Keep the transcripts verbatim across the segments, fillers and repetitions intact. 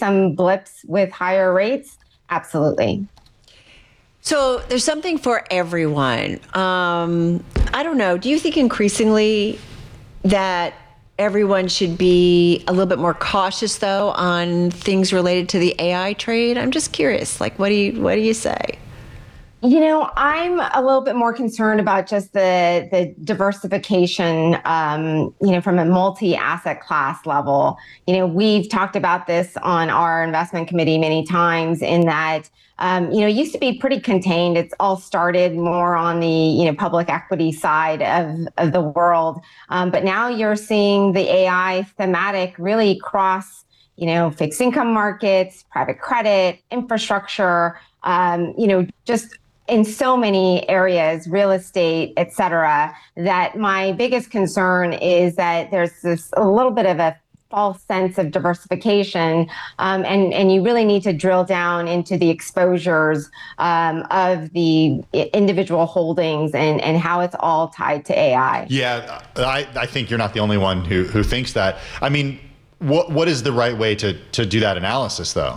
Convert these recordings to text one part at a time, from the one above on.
some blips with higher rates, absolutely. So there's something for everyone. Um, I don't know. Do you think increasingly that everyone should be a little bit more cautious, though, on things related to the A I trade? I'm just curious. Like, what do you what do you say? You know, I'm a little bit more concerned about just the the diversification, um, you know, from a multi-asset class level. You know, we've talked about this on our investment committee many times in that, um, you know, it used to be pretty contained. It's all started more on the, you know, public equity side of, of the world. Um, but now you're seeing the A I thematic really cross, you know, fixed income markets, private credit, infrastructure, um, you know, just in so many areas, real estate, et cetera, that my biggest concern is that there's this a little bit of a false sense of diversification, um, and, and you really need to drill down into the exposures um, of the individual holdings and, and how it's all tied to A I. Yeah, I, I think you're not the only one who, who thinks that. I mean, what what is the right way to, to do that analysis, though?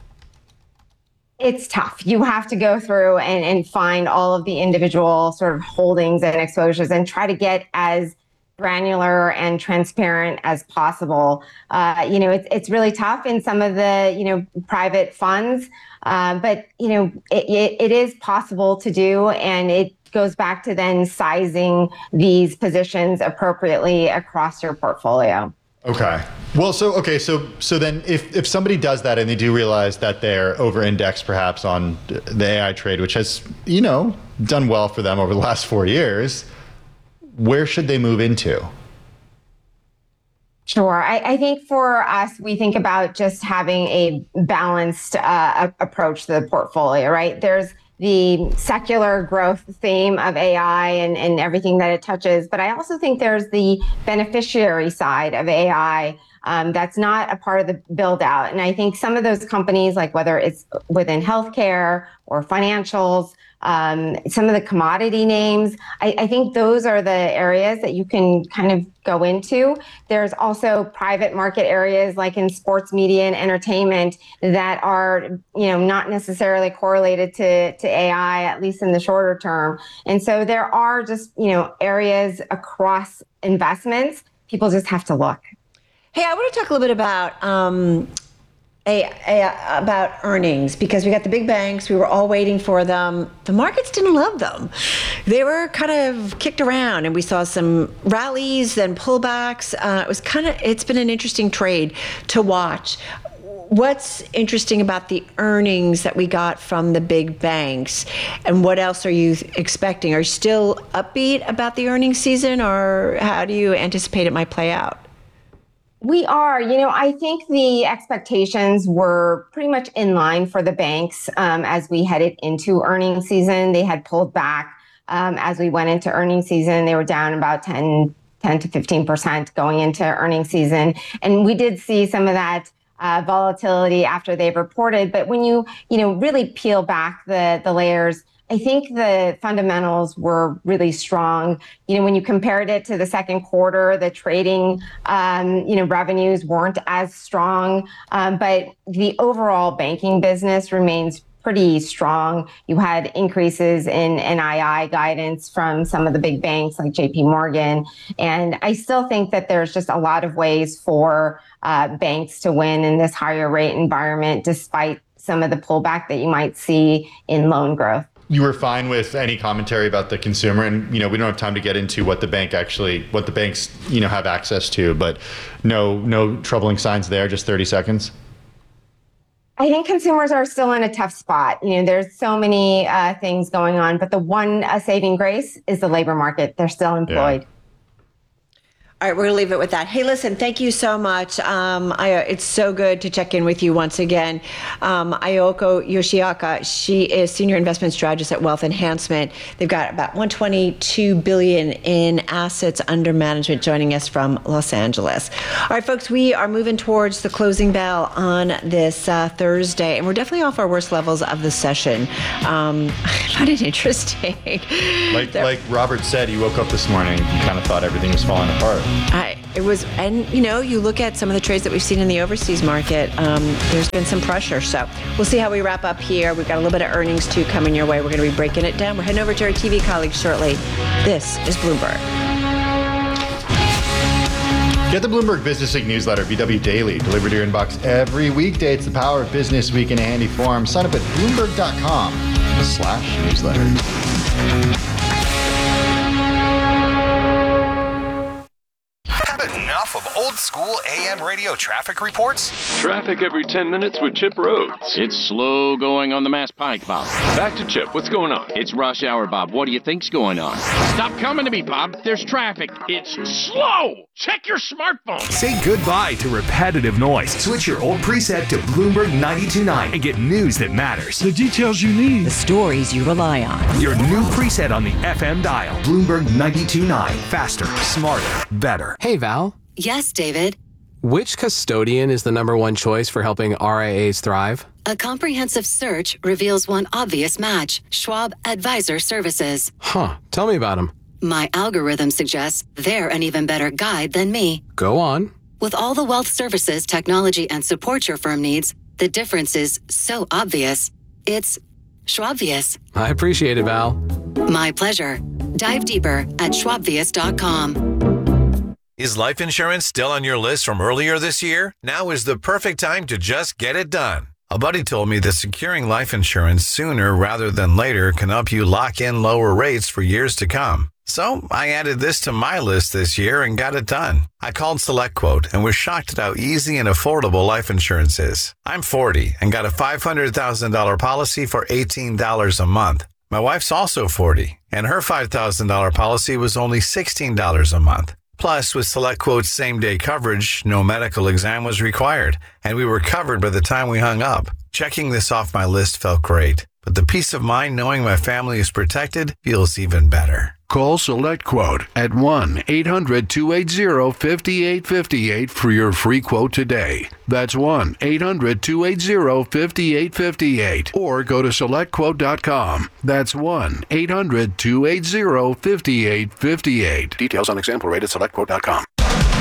It's tough. You have to go through and, and find all of the individual sort of holdings and exposures and try to get as granular and transparent as possible. Uh, you know, it's it's really tough in some of the, you know, private funds, uh, but, you know, it, it, it is possible to do, and it goes back to then sizing these positions appropriately across your portfolio. Okay. Well, so, okay. So, so then if, if somebody does that and they do realize that they're over indexed perhaps on the A I trade, which has, you know, done well for them over the last four years, where should they move into? Sure. I, I think for us, we think about just having a balanced uh, approach to the portfolio, right? There's the secular growth theme of A I and, and everything that it touches. But I also think there's the beneficiary side of A I um, that's not a part of the build out. And I think some of those companies, like whether it's within healthcare or financials, um, some of the commodity names, I, I think those are the areas that you can kind of go into. There's also private market areas like in sports media and entertainment that are, you know, not necessarily correlated to, to A I, at least in the shorter term. And so there are just, you know, areas across investments. People just have to look. Hey, I want to talk a little bit about um, a, a, about earnings, because we got the big banks. We were all waiting for them. The markets didn't love them. They were kind of kicked around, and we saw some rallies, then pullbacks. Uh, it was kind of, it's been an interesting trade to watch. What's interesting about the earnings that we got from the big banks, and what else are you expecting? Are you still upbeat about the earnings season, or how do you anticipate it might play out? We are. You know, I think the expectations were pretty much in line for the banks um, as we headed into earnings season. They had pulled back um, as we went into earnings season. They were down about ten to fifteen percent going into earnings season. And we did see some of that uh, volatility after they've reported. But when you, you know, really peel back the, the layers, I think the fundamentals were really strong. You know, when you compared it to the second quarter, the trading, um, you know, revenues weren't as strong, um, but the overall banking business remains pretty strong. You had increases in N I I guidance from some of the big banks like J P Morgan. And I still think that there's just a lot of ways for uh, banks to win in this higher rate environment, despite some of the pullback that you might see in loan growth. You were fine with any commentary about the consumer, and you know we don't have time to get into what the bank actually, what the banks you know have access to, but no, no troubling signs there. Just thirty seconds. I think consumers are still in a tough spot. You know, there's so many uh, things going on, but the one uh, saving grace is the labor market. They're still employed. Yeah. All right, we're going to leave it with that. Hey, listen, thank you so much. Um, I, it's so good to check in with you once again. Um, Ayoko Yoshiaka, she is Senior Investment Strategist at Wealth Enhancement. They've got about one hundred twenty-two billion dollars in assets under management, joining us from Los Angeles. All right, folks, we are moving towards the closing bell on this uh, Thursday, and we're definitely off our worst levels of the session. Um, I find it interesting. Like, like Robert said, he woke up this morning and kind of thought everything was falling apart. I, it was, and you know, you look at some of the trades that we've seen in the overseas market, um, there's been some pressure. So we'll see how we wrap up here. We've got a little bit of earnings too coming your way. We're going to be breaking it down. We're heading over to our T V colleagues shortly. This is Bloomberg. Get the Bloomberg Business Week newsletter, B W Daily, delivered to your inbox every weekday. It's the power of Business Week in a handy form. Sign up at bloomberg.com slash newsletter. Enough of old school A M radio traffic reports? Traffic every ten minutes with Chip Rhodes. It's slow going on the Mass Pike, Bob. Back to Chip. What's going on? It's rush hour, Bob. What do you think's going on? Stop coming to me, Bob. There's traffic. It's slow. Check your smartphone. Say goodbye to repetitive noise. Switch your old preset to Bloomberg ninety-two point nine and get news that matters. The details you need. The stories you rely on. Your new preset on the F M dial. Bloomberg ninety-two point nine. Faster, smarter, better. Hey, Val. Yes, David. Which custodian is the number one choice for helping R I As thrive? A comprehensive search reveals one obvious match. Schwab Advisor Services. Huh. Tell me about them. My algorithm suggests they're an even better guide than me. Go on. With all the wealth services, technology, and support your firm needs, the difference is so obvious. It's Schwabvious. I appreciate it, Val. My pleasure. Dive deeper at schwabvious dot com. Is life insurance still on your list from earlier this year? Now is the perfect time to just get it done. A buddy told me that securing life insurance sooner rather than later can help you lock in lower rates for years to come. So I added this to my list this year and got it done. I called SelectQuote and was shocked at how easy and affordable life insurance is. I'm forty and got a five hundred thousand dollars policy for eighteen dollars a month. My wife's also forty and her five thousand dollars policy was only sixteen dollars a month. Plus, with SelectQuote's same-day coverage, no medical exam was required, and we were covered by the time we hung up. Checking this off my list felt great, but the peace of mind knowing my family is protected feels even better. Call SelectQuote at one eight hundred two eight zero five eight five eight for your free quote today. That's one eight hundred two eight zero five eight five eight. Or go to select quote dot com. That's one eight hundred two eight zero five eight five eight. Details on example rate at select quote dot com.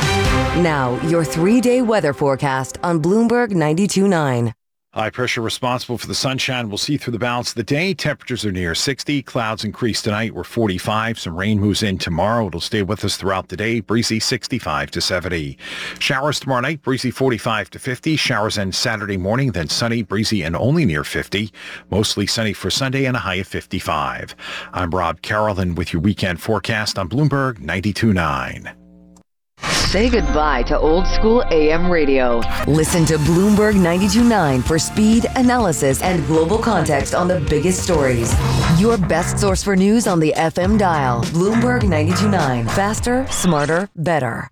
Now, your three-day weather forecast on Bloomberg ninety-two point nine. High pressure responsible for the sunshine. We'll see through the balance of the day. Temperatures are near sixty. Clouds increase tonight. We're forty-five. Some rain moves in tomorrow. It'll stay with us throughout the day. Breezy sixty-five to seventy. Showers tomorrow night. Breezy forty-five to fifty. Showers end Saturday morning. Then sunny, breezy, and only near fifty. Mostly sunny for Sunday and a high of fifty-five. I'm Rob Carrollin with your weekend forecast on Bloomberg ninety-two point nine. Say goodbye to old school A M radio. Listen to Bloomberg ninety-two point nine for speed, analysis, and global context on the biggest stories. Your best source for news on the F M dial. Bloomberg ninety-two point nine. Faster, smarter, better.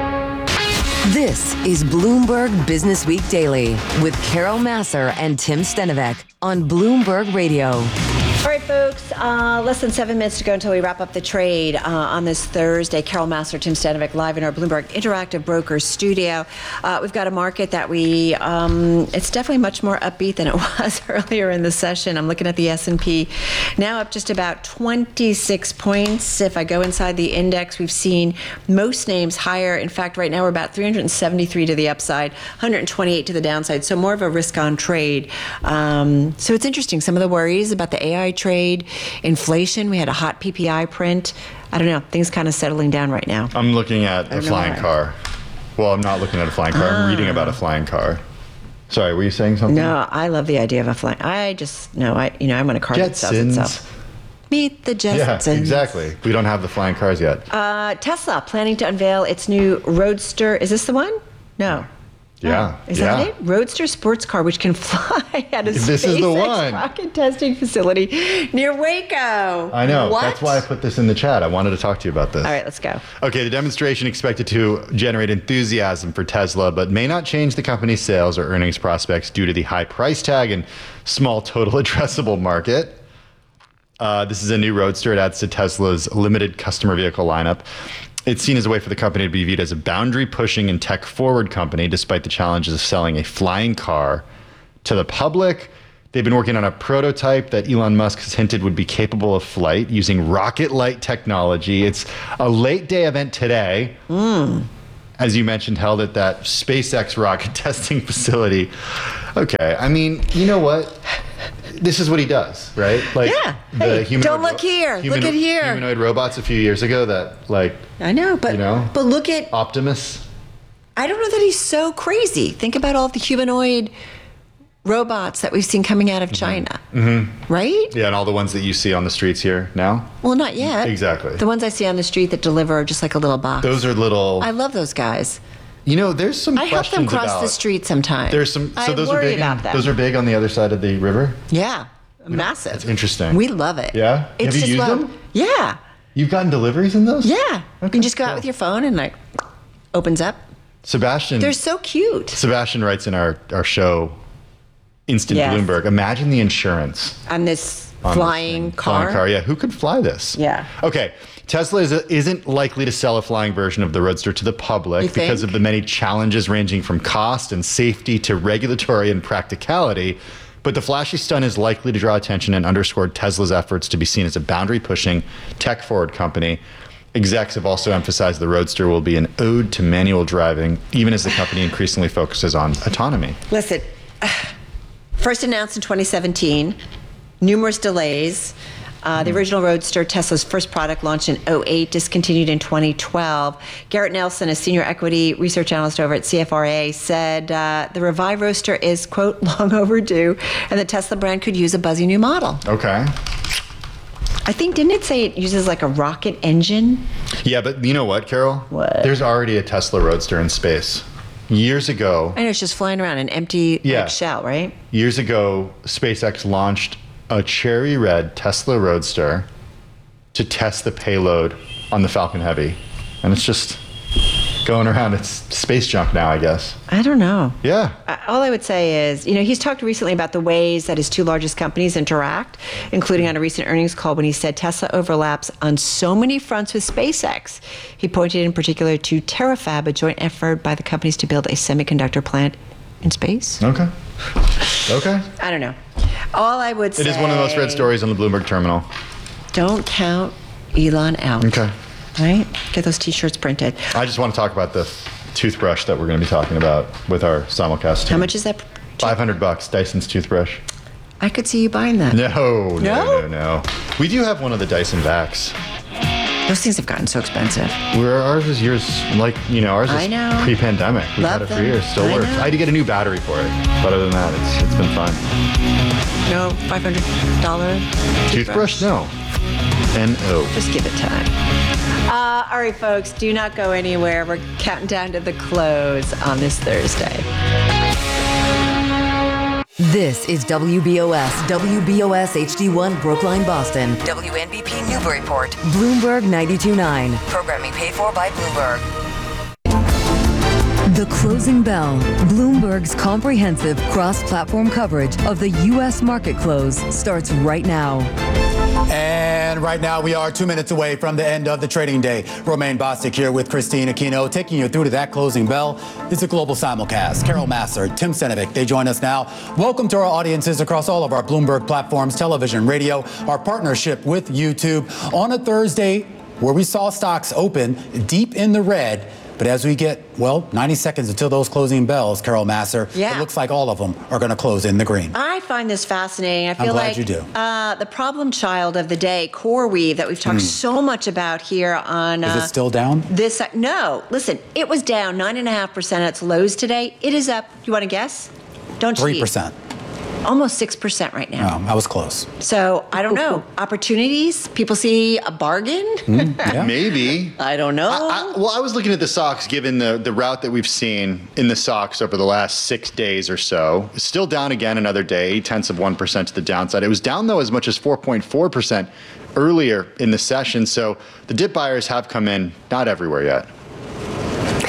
This is Bloomberg Business Week Daily with Carol Massar and Tim Stenovec on Bloomberg Radio. All right, folks, uh, less than seven minutes to go until we wrap up the trade uh, on this Thursday. Carol Massar, Tim Stenovec, live in our Bloomberg Interactive Brokers studio. Uh, we've got a market that we, um, it's definitely much more upbeat than it was earlier in the session. I'm looking at the S and P, now up just about twenty-six points. If I go inside the index, we've seen most names higher. In fact, right now we're about three hundred seventy-three to the upside, one hundred twenty-eight to the downside, so more of a risk-on trade. Um, so it's interesting, some of the worries about the A I trade, inflation. We had a hot P P I print. I don't know. Things kind of settling down right now. I'm looking at a flying why. car. Well, I'm not looking at a flying car. Ah. I'm reading about a flying car. Sorry, were you saying something? No, I love the idea of a flying. I just no. I you know I'm on a car that sells Jetsons. itself. Meet the Jetsons. Yeah, exactly. We don't have the flying cars yet. Uh, Tesla planning to unveil its new Roadster. Is this the one? No. Yeah. Is yeah. that it? Roadster sports car, which can fly at a This is the SpaceX one. rocket testing facility near Waco. I know. What? That's why I put this in the chat. I wanted to talk to you about this. All right, let's go. Okay, the demonstration expected to generate enthusiasm for Tesla, but may not change the company's sales or earnings prospects due to the high price tag and small total addressable market. Uh, this is a new Roadster. It adds to Tesla's limited customer vehicle lineup. It's seen as a way for the company to be viewed as a boundary-pushing and tech-forward company, despite the challenges of selling a flying car to the public. They've been working on a prototype that Elon Musk has hinted would be capable of flight using rocket light technology. It's a late day event today. Mm. As you mentioned, held at that SpaceX rocket testing facility. Okay, I mean, you know what? This is what he does, right? Like, yeah. The hey, humanoid don't look here. human, look at here. Humanoid robots a few years ago that, like, I know, but you know, but look at Optimus. I don't know that he's so crazy. Think about all the humanoid robots that we've seen coming out of China, Mm-hmm. right? Yeah, and all the ones that you see on the streets here now. Well, not yet. Exactly. The ones I see on the street that deliver are just like a little box. Those are little. I love those guys. You know, there's some I help questions them cross about, the street sometimes. There's some. So I those worry are big. about in- them. Those are big on the other side of the river. Yeah, massive. That's interesting. We love it. Yeah. It's Have you just used well- them? Yeah. You've gotten deliveries in those? Yeah. You can just go out with your phone and like opens up. Sebastian. They're so cute. Sebastian writes in our, our show, Instant Yes. Bloomberg, imagine the insurance On this on flying this thing. car. Flying car, yeah. Who could fly this? Yeah. Okay. Tesla is, isn't likely to sell a flying version of the Roadster to the public You because think? of the many challenges ranging from cost and safety to regulatory and practicality. But the flashy stunt is likely to draw attention and underscore Tesla's efforts to be seen as a boundary-pushing, tech-forward company. Execs have also emphasized the Roadster will be an ode to manual driving, even as the company increasingly focuses on autonomy. Listen, first announced in twenty seventeen, numerous delays. Uh, the original Roadster, Tesla's first product, launched in oh eight, discontinued in twenty twelve. Garrett Nelson, a senior equity research analyst over at C F R A, said uh, the revived Roadster is, quote, long overdue, and the Tesla brand could use a buzzy new model. Okay. I think, didn't it say it uses like a rocket engine? Yeah, but you know what, Carol? What? There's already a Tesla Roadster in space. Years ago, I know, it's just flying around an empty Yeah. like, shell, right? years ago, SpaceX launched a cherry red Tesla Roadster to test the payload on the Falcon Heavy. And it's just going around. It's space junk now, I guess. I don't know. Yeah. Uh, All I would say is, you know, he's talked recently about the ways that his two largest companies interact, including on a recent earnings call when he said Tesla overlaps on so many fronts with SpaceX. He pointed in particular to TerraFab, a joint effort by the companies to build a semiconductor plant in space. Okay. Okay. I don't know. All I would say... It is one of the most read stories on the Bloomberg terminal. Don't count Elon out. Okay. Right? Get those T-shirts printed. I just want to talk about the toothbrush that we're going to be talking about with our simulcast team. How much is that? five hundred bucks, Dyson's toothbrush. I could see you buying that. No, no, No? no, no. We do have one of the Dyson vacs. Those things have gotten so expensive. Where ours is yours, like, you know, ours is I know. pre-pandemic. We've Love had it for them. years, still I works. know. I had to get a new battery for it. But other than that, it's it's been fun. No five hundred dollars Toothbrush? No. N O. Just give it time. Uh, all right, folks, do not go anywhere. We're counting down to the close on this Thursday. This is W B O S, W B O S H D one Brookline, Boston, W N B P Newburyport, Bloomberg ninety-two point nine. Programming paid for by Bloomberg. The Closing Bell, Bloomberg's comprehensive cross-platform coverage of the U S market close starts right now. And right now we are two minutes away from the end of the trading day. Romaine Bostic here with Christine Aquino, taking you through to that closing bell. It's a global simulcast. Carol Massar, Tim Senovic, they join us now. Welcome to our audiences across all of our Bloomberg platforms, television, radio, our partnership with YouTube on a Thursday where we saw stocks open deep in the red. But as we get, well, ninety seconds until those closing bells, Carol Massar, Yeah. it looks like all of them are going to close in the green. I find this fascinating. I I'm feel glad like you do. Uh, the problem child of the day, CoreWeave, that we've talked Mm. so much about here on. Is uh, it still down? This no, listen, it was down nine and a half percent at its lows today. It is up. You want to guess? Don't Three cheat. percent. Almost six percent right now. Oh, I was close. So I don't know. Opportunities? People see a bargain? Maybe. I don't know. I, I, well, I was looking at the stocks, given the, the route that we've seen in the stocks over the last six days or so. It's still down again another day, eight tenths of one percent to the downside. It was down, though, as much as four point four percent earlier in the session. So the dip buyers have come in, not everywhere yet.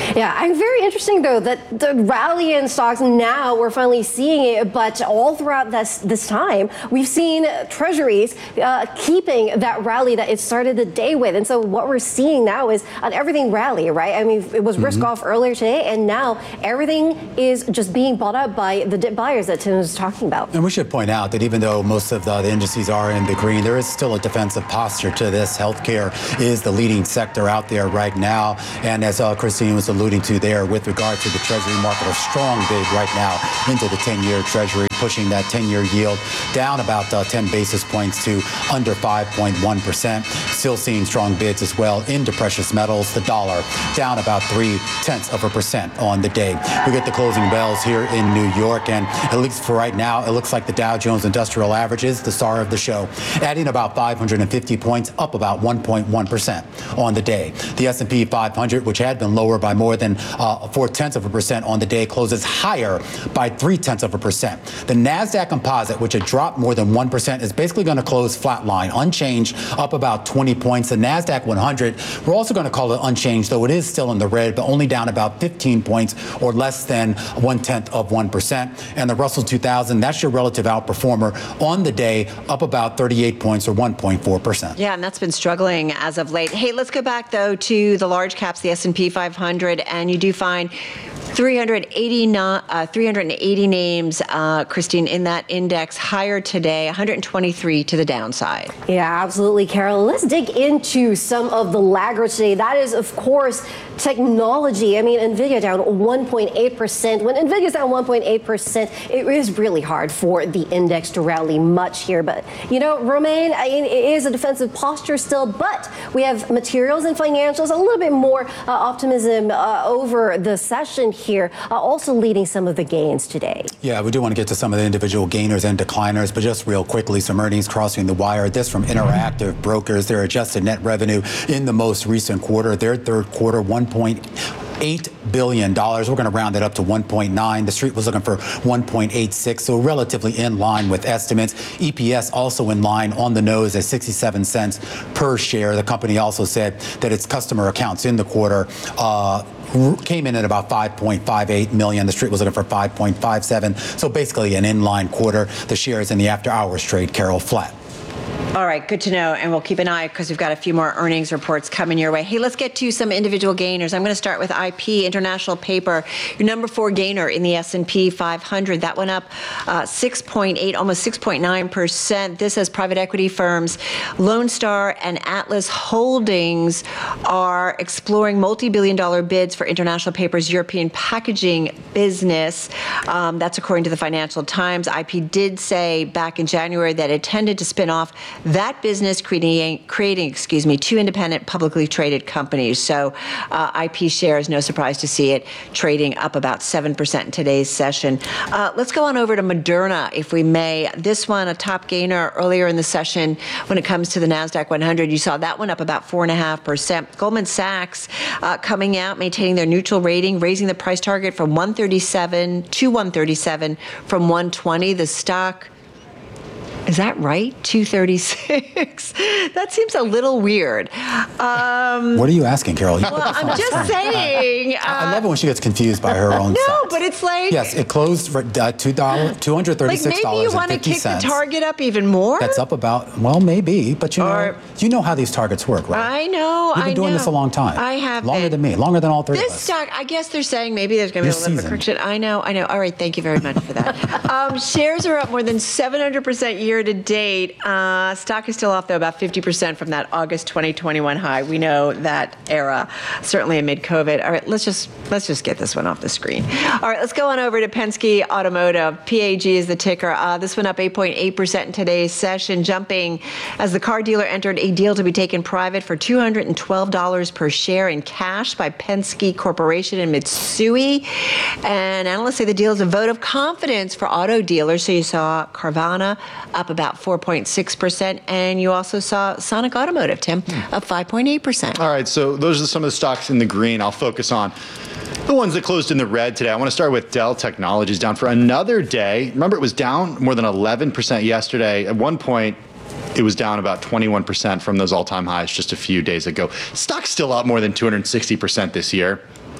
Yeah, I'm very interesting though that the rally in stocks now we're finally seeing it, but all throughout this this time we've seen treasuries uh, keeping that rally that it started the day with, and so what we're seeing now is an everything rally, right? I mean, it was mm-hmm. risk off earlier today, and now everything is just being bought up by the dip buyers that Tim was talking about. And we should point out that even though most of the, the indices are in the green, there is still a defensive posture to this. Healthcare is the leading sector out there right now, and as uh, Christine was alluding to there with regard to the Treasury market, a strong bid right now into the ten-year Treasury, pushing that ten-year yield down about uh, ten basis points to under five point one percent. Still seeing strong bids as well into precious metals. The dollar down about three tenths of a percent on the day. We get the closing bells here in New York, and at least for right now, it looks like the Dow Jones Industrial Average is the star of the show, adding about five hundred fifty points, up about one point one percent on the day. The S and P five hundred, which had been lower by more than uh, four tenths of a percent on the day, closes higher by three tenths of a percent. The NASDAQ Composite, which had dropped more than one percent, is basically going to close flatline, unchanged, up about twenty points. The NASDAQ one hundred, we're also going to call it unchanged, though it is still in the red, but only down about fifteen points or less than one tenth of one percent. And the Russell two thousand, that's your relative outperformer on the day, up about thirty-eight points or one point four percent. Yeah, and that's been struggling as of late. Hey, let's go back, though, to the large caps, the S and P five hundred, and you do find three hundred eighty, uh, three hundred eighty names, uh, Christine, in that index, higher today, one hundred twenty-three to the downside. Yeah, absolutely, Carol. Let's dig into some of the laggards today. That is, of course, technology. I mean, NVIDIA down one point eight percent. When NVIDIA's down one point eight percent, it is really hard for the index to rally much here. But, you know, Romaine, I mean, it is a defensive posture still, but we have materials and financials, a little bit more uh, optimism uh, over the session here, uh, also leading some of the gains today. Yeah, we do want to get to some of the individual gainers and decliners, but just real quickly, some earnings crossing the wire. This from Interactive Brokers, their adjusted net revenue in the most recent quarter, their third quarter, one point eight billion dollars. We're going to round it up to one point nine. The street was looking for one point eight six, so relatively in line with estimates. E P S also in line on the nose at sixty-seven cents per share. The company also said that its customer accounts in the quarter uh, came in at about five point five eight million. The street was looking for five point five seven. So basically an in-line quarter. The shares in the after-hours trade, Carol, flat. All right, good to know, and we'll keep an eye because we've got a few more earnings reports coming your way. Hey, let's get to some individual gainers. I'm going to start with I P, International Paper, your number four gainer in the S and P five hundred. That went up uh, six point eight, almost six point nine percent. This as private equity firms Lone Star and Atlas Holdings are exploring multi-billion dollar bids for International Paper's European packaging business. Um, that's according to the Financial Times. I P did say back in January that it intended to spin off that business, creating, creating, excuse me, two independent publicly traded companies. So uh, I P shares, no surprise to see it trading up about seven percent in today's session. Uh, let's go on over to Moderna, if we may. This one, a top gainer earlier in the session when it comes to the NASDAQ one hundred. You saw that one up about four point five percent. Goldman Sachs uh, coming out, maintaining their neutral rating, raising the price target from one thirty-seven to one thirty-seven from one twenty. The stock, is that right? two thirty-six. That seems a little weird. Um, what are you asking, Carol? You well, I'm just saying. Uh, I love it when she gets confused by her own No, size. but it's like. Yes, it closed for uh, two hundred thirty-six dollars and fifty cents. Like maybe you want to kick the target up even more? That's up about, well, maybe, but you know, or, you know how these targets work, right? I know, You've been I doing know. this a long time. I have Longer been. than me, longer than all three this of us. stock, I guess they're saying maybe there's going to be You're a little bit of seasoned. correction. I know, I know. All right, thank you very much for that. um, shares are up more than seven hundred percent year to date. Uh, stock is still off, though, about fifty percent from that August twenty twenty-one high. We know that era, certainly amid COVID. All right, let's just let's just get this one off the screen. All right, let's go on over to Penske Automotive. P A G is the ticker. Uh, this went up eight point eight percent in today's session, jumping as the car dealer entered a deal to be taken private for two hundred twelve dollars per share in cash by Penske Corporation and Mitsui. And analysts say the deal is a vote of confidence for auto dealers. So you saw Carvana up about four point six percent, and you also saw Sonic Automotive, Tim, up five point eight percent. All right, so those are some of the stocks in the green. I'll focus on the ones that closed in the red today. I want to start with Dell Technologies, down for another day. Remember, it was down more than eleven percent yesterday. At one point, it was down about twenty-one percent from those all-time highs just a few days ago. Stock's still up more than two hundred sixty percent this year, but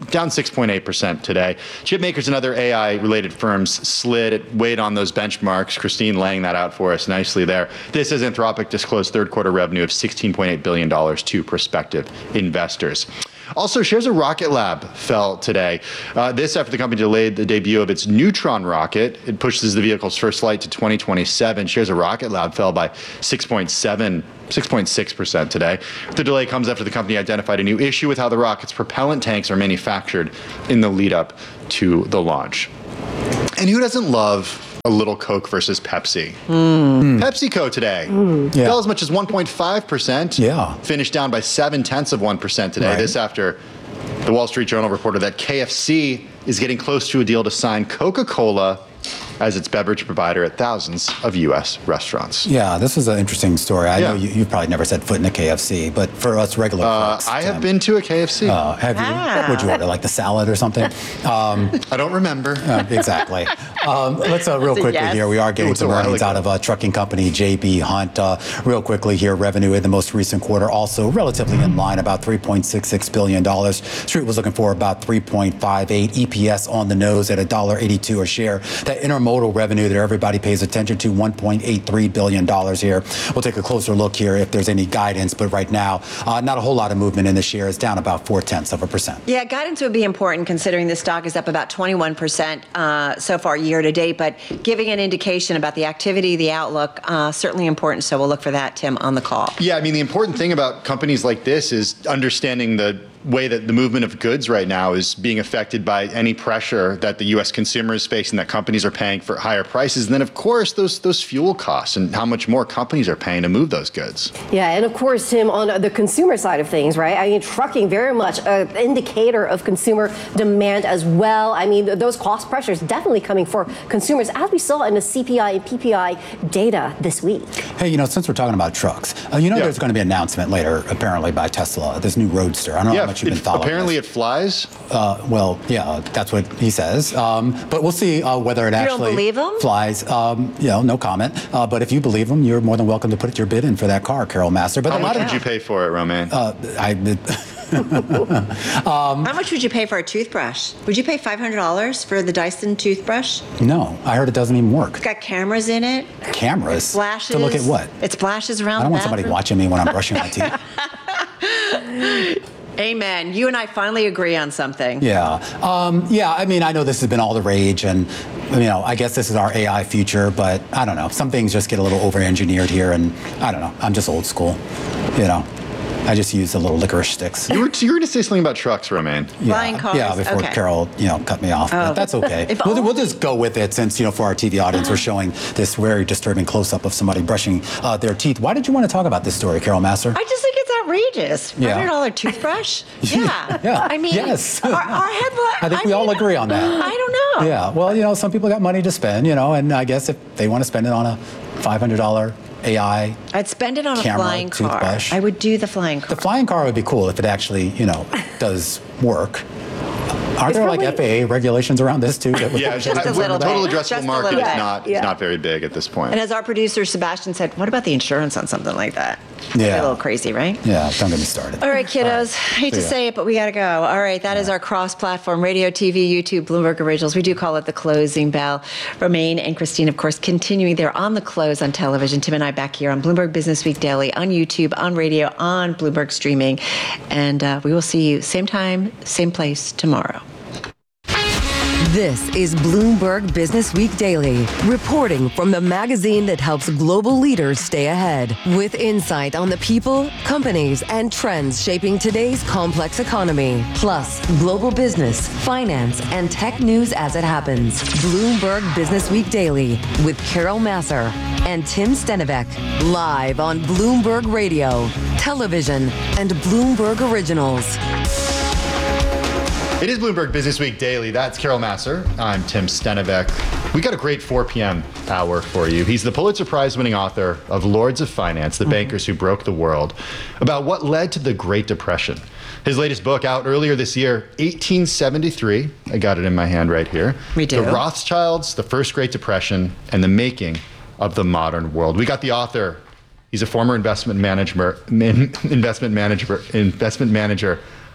down six point eight percent today. Chip makers and other A I-related firms slid. It weighed on those benchmarks. Christine laying that out for us nicely there. This as Anthropic disclosed third quarter revenue of sixteen point eight billion dollars to prospective investors. Also, shares of Rocket Lab fell today. Uh, this after the company delayed the debut of its Neutron rocket. It pushes the vehicle's first flight to twenty twenty-seven. Shares of Rocket Lab fell by six point seven six point six percent today. The delay comes after the company identified a new issue with how the rocket's propellant tanks are manufactured in the lead up to the launch. And who doesn't love a little Coke versus Pepsi? Mm. PepsiCo today mm. yeah. fell as much as one point five percent. Yeah. Finished down by seven tenths of one percent today. Right. This after the Wall Street Journal reported that K F C is getting close to a deal to sign Coca-Cola as its beverage provider at thousands of U S restaurants. Yeah, this is an interesting story. I yeah. know you, you've probably never set foot in a K F C, but for us regular uh, folks. I have Tim, been to a K F C. Uh, have you? Ah. What would you order, like the salad or something? Um, I don't remember. Uh, exactly. Um, let's uh, real quickly yes. here. We are getting some earnings out of a trucking company, J B. Hunt. Uh, real quickly here, revenue in the most recent quarter also relatively in line, about three point six six billion dollars. Street was looking for about three point five eight. E P S on the nose at one dollar eighty-two a share. That intermodal revenue that everybody pays attention to, one point eight three billion dollars here. We'll take a closer look here if there's any guidance, but right now, uh, not a whole lot of movement in the share. It's down about four tenths of a percent. Yeah, guidance would be important considering the stock is up about twenty-one percent uh, so far year to date, but giving an indication about the activity, the outlook, uh, certainly important. So we'll look for that, Tim, on the call. Yeah, I mean, the important thing about companies like this is understanding the way that the movement of goods right now is being affected by any pressure that the U S consumer is facing, that companies are paying for higher prices. And then, of course, those those fuel costs and how much more companies are paying to move those goods. Yeah, and of course, Tim, on the consumer side of things, right? I mean, trucking very much an indicator of consumer demand as well. I mean, those cost pressures definitely coming for consumers, as we saw in the C P I and P P I data this week. Hey, you know, since we're talking about trucks, uh, you know yeah. there's going to be an announcement later, apparently, by Tesla, this new Roadster. I don't know yeah. how much you've been following. Apparently this. it flies? Uh, well, yeah, that's what he says. Um, but we'll see uh, whether it you actually don't believe him? flies. Um, you know, no comment. Uh, but if you believe him, you're more than welcome to put your bid in for that car, Carol Master. But how much would you pay for it, Romaine? Uh, I um, How much would you pay for a toothbrush? Would you pay five hundred dollars for the Dyson toothbrush? No, I heard it doesn't even work. It's got cameras in it. Cameras? It splashes. To look at what? It splashes around I don't the want somebody watching me when I'm brushing my teeth. Amen. You and I finally agree on something. Yeah. Um, yeah, I mean, I know this has been all the rage, and, you know, I guess this is our A I future, but I don't know. Some things just get a little over-engineered here, and I don't know. I'm just old school, you know. I just use the little licorice sticks. You were, you were going to say something about trucks, Romaine. Yeah, Flying cars. Yeah, before okay. Carol, you know, cut me off. Oh. But that's okay. We'll, we'll just go with it since, you know, for our T V audience, we're showing this very disturbing close-up of somebody brushing uh, their teeth. Why did you want to talk about this story, Carol Master? I just think it's outrageous. Yeah. one hundred dollars toothbrush? Yeah. yeah. I mean, yes. our, our headline. I think I we mean, all agree on that. I don't know. Yeah. Well, you know, some people got money to spend, you know, and I guess if they want to spend it on a five hundred dollars A I I'd spend it on a camera, flying car. toothbrush. I would do the flying car. The flying car would be cool if it actually, you know, does work. Aren't there like F A A regulations around this too? That would Yeah, just a little bit. Total addressable Just a market little is bit. not Yeah. is not very big at this point. And as our producer Sebastian said, what about the insurance on something like that? That'd be Yeah. a little crazy, right? Yeah, don't get me started. All right, kiddos. Hate to See ya. say it, but we got to go. All right, that is our cross-platform radio, T V, YouTube, Bloomberg Originals. We do call it the closing bell. Romaine and Christine, of course, continuing there on the close on television. Tim and I back here on Bloomberg Business Week Daily, on YouTube, on radio, on Bloomberg Streaming. And uh, we will see you same time, same place tomorrow. This is Bloomberg Business Week Daily, reporting from the magazine that helps global leaders stay ahead, with insight on the people, companies, and trends shaping today's complex economy, plus global business, finance, and tech news as it happens. Bloomberg Business Week Daily with Carol Massar and Tim Stenivek, live on Bloomberg Radio, television, and Bloomberg Originals. It is Bloomberg Business Week Daily. That's Carol Massar. I'm Tim Stenivek. We got a great four p.m. hour for you. He's the Pulitzer Prize-winning author of Lords of Finance, The mm-hmm. Bankers Who Broke the World, about what led to the Great Depression. His latest book out earlier this year, eighteen seventy-three. I got it in my hand right here. We do. The Rothschilds, the First Great Depression, and the Making of the Modern World. We got the author. He's a former investment manager, investment manager, investment manager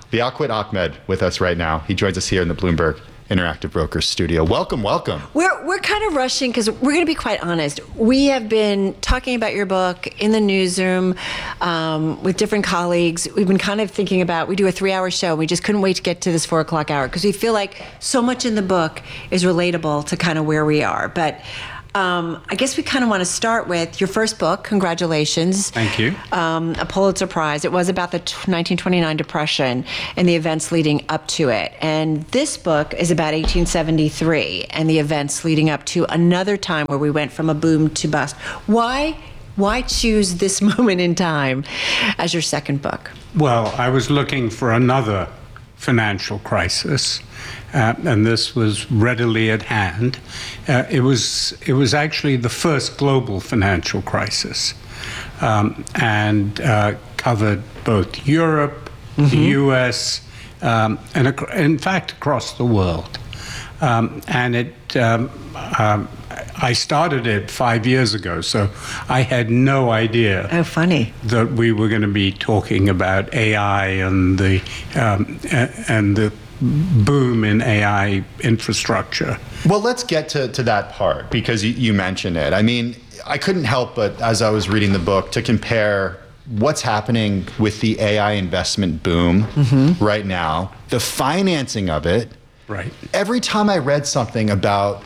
Liaquat Ahmed with us right now. He joins us here in the Bloomberg Interactive Brokers studio. Welcome, welcome. We're we're kind of rushing because we're going to be quite honest. We have been talking about your book in the newsroom um, with different colleagues. We've been kind of thinking about, we do a three-hour show. We just couldn't wait to get to this four o'clock hour because we feel like so much in the book is relatable to kind of where we are. But Um, I guess we kind of want to start with your first book. Congratulations. Thank you. Um, a Pulitzer Prize. It was about the nineteen twenty-nine Depression and the events leading up to it. And this book is about eighteen seventy-three and the events leading up to another time where we went from a boom to bust. Why, why choose this moment in time as your second book? Well, I was looking for another financial crisis. Uh, and this was readily at hand. Uh, it was it was actually the first global financial crisis, um, and uh, covered both Europe, mm-hmm. the U S, um, and ac- in fact across the world. Um, and it, um, um, I started it five years ago, so I had no idea. Oh, funny that we were going to be talking about A I and the um, and the boom in A I infrastructure. Well, let's get to, to that part because you, you mentioned it. I mean, I couldn't help but, as I was reading the book, to compare what's happening with the A I investment boom mm-hmm. right now, the financing of it. Right. Every time I read something about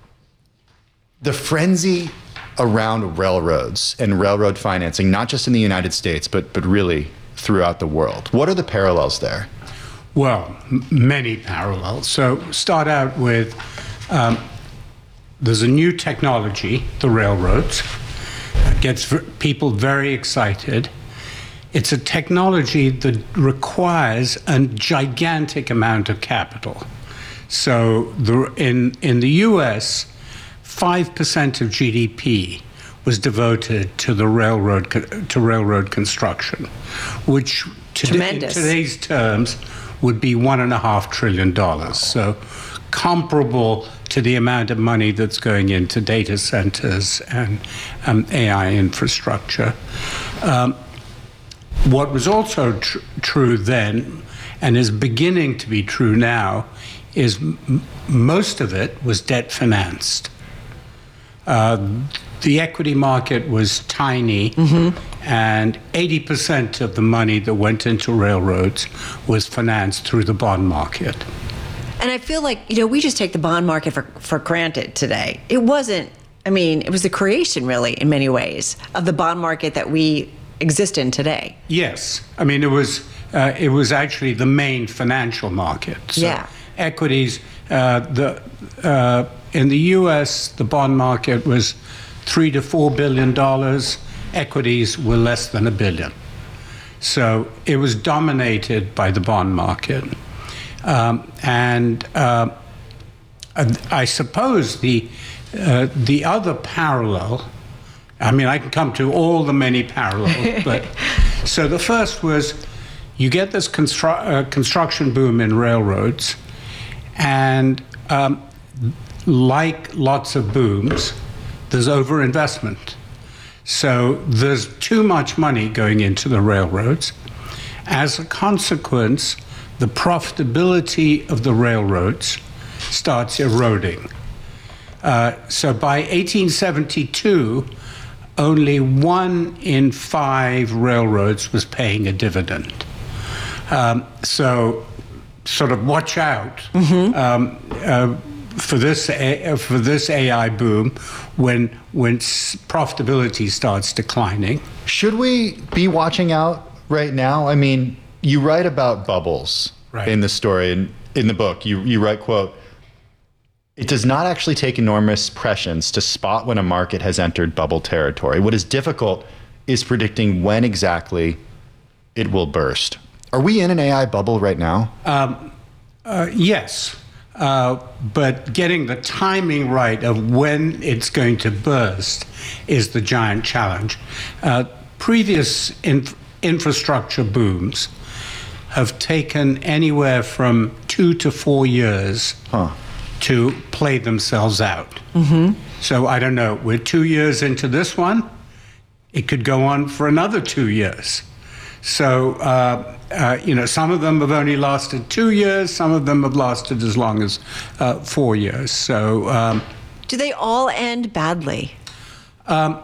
the frenzy around railroads and railroad financing, not just in the United States, but but really throughout the world, what are the parallels there? Well, m- many parallels. So start out with, um, there's a new technology, the railroads, that gets v- people very excited. It's a technology that requires a gigantic amount of capital. So the, in, in the U S, five percent of G D P was devoted to the railroad, to railroad construction, which today, in today's terms, would be one and a half trillion dollars. So comparable to the amount of money that's going into data centers and um, A I infrastructure. Um, what was also tr- true then, and is beginning to be true now, is m- most of it was debt financed. Uh, the equity market was tiny, mm-hmm. and eighty percent of the money that went into railroads was financed through the bond market. And I feel like, you know, we just take the bond market for, for granted today. It wasn't, I mean, it was the creation, really, in many ways, of the bond market that we exist in today. Yes. I mean, it was, uh, it was actually the main financial market. So yeah. Equities, uh, the uh, in the U S, the bond market was three to four billion dollars. Equities were less than a billion. So it was dominated by the bond market. Um, and uh, I suppose the uh, the other parallel, I mean, I can come to all the many parallels, but so the first was you get this constru- uh, construction boom in railroads, and um, like lots of booms, there's overinvestment. So there's too much money going into the railroads. As a consequence, the profitability of the railroads starts eroding. Uh, so by eighteen seventy-two, only one in five railroads was paying a dividend. Um, so sort of watch out mm-hmm. um, uh, for this uh, for this A I boom when when profitability starts declining. Should we be watching out right now? I mean, you write about bubbles right. in the story, and in the book, you, you write, quote, "It does not actually take enormous prescience to spot when a market has entered bubble territory. What is difficult is predicting when exactly it will burst." Are we in an A I bubble right now? Um, uh, yes, uh, but getting the timing right of when it's going to burst is the giant challenge. Uh, previous inf- infrastructure booms have taken anywhere from two to four years huh. to play themselves out. Mm-hmm. So I don't know, we're two years into this one. It could go on for another two years. So, uh, uh, you know, some of them have only lasted two years, some of them have lasted as long as uh, four years. So, um, do they all end badly? Um,